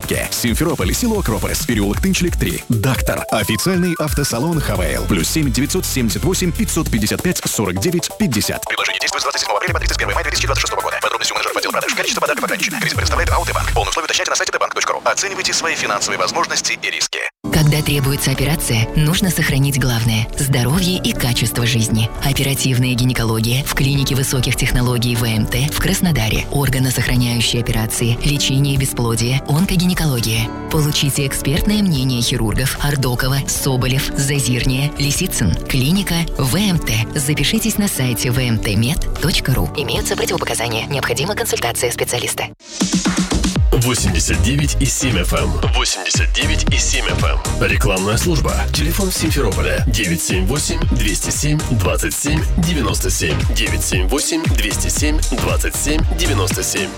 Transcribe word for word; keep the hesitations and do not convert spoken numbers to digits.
Беседке. Симферополь, село Акрополис, переулок Тынчлик, три. Доктор. Официальный автосалон «Хавейл». Плюс семь девятьсот семьдесят восемь пятьсот пятьдесят пять сорок девять пятьдесят. Предложение действует с двадцать седьмого апреля по тридцать первого мая две тысячи двадцать шестого года. Подробности у менеджеров отдела продаж. Количество подарков ограничено. Кредит предоставляет Аутебанк. Полные условия уточняйте на сайте т банк точка ру. Оценивайте свои финансовые возможности и риски. Когда требуется операция, нужно сохранить главное – здоровье и качество жизни. Оперативная гинекология в клинике высоких технологий ВМТ в Краснодаре. Органосохраняющие операции, лечение бесплодия, онкогинекология. Получите экспертное мнение хирургов Ардокова, Соболев, Зазирния, Лисицын. Клиника ВМТ. Запишитесь на сайте вэ эм тэ мед точка ру. Имеются противопоказания. Необходима консультация специалиста. восемьдесят девять и семь эф эм. восемьдесят девять и семь эф эм. Рекламная служба. Телефон Симферополя девять семь восемь двести семь двадцать семь девяносто семь. девять семь восемь двести семь двадцать семь девяносто семь.